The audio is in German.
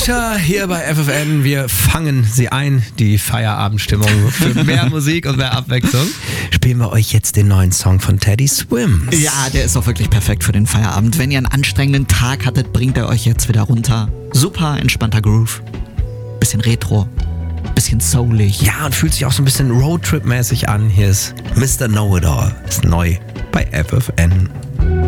Usher hier bei FFN. Wir fangen sie ein, die Feierabendstimmung. Für mehr Musik und mehr Abwechslung spielen wir euch jetzt den neuen Song von Teddy Swims. Ja, der ist auch wirklich perfekt für den Feierabend. Wenn ihr einen anstrengenden Tag hattet, bringt er euch jetzt wieder runter. Super entspannter Groove. Bisschen Retro. Bisschen soulig. Ja, und fühlt sich auch so ein bisschen Roadtrip-mäßig an. Hier ist Mr. Know-It-All. Ist neu bei FFN.